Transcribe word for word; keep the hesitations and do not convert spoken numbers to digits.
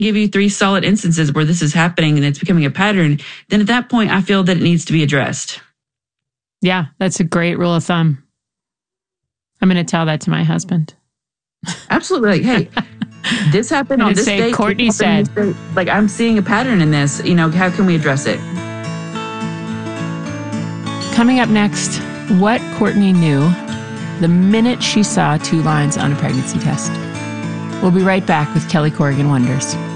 give you three solid instances where this is happening and it's becoming a pattern, then at that point, I feel that it needs to be addressed. Yeah, that's a great rule of thumb. I'm going to tell that to my husband. Absolutely. Like, hey, this happened on this say, day. Courtney said, day. Like, I'm seeing a pattern in this. You know, how can we address it? Coming up next, what Courtney knew the minute she saw two lines on a pregnancy test. We'll be right back with Kelly Corrigan Wonders.